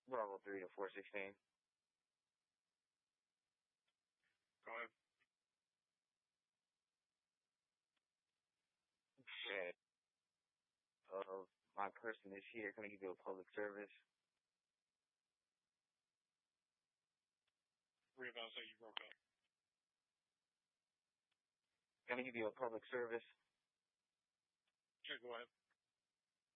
Bravo 3 to 416. Go ahead. Okay. My person is here. Can I give you a public service? Reevaluate that you broke up. Can I give you a public service? Okay, go ahead.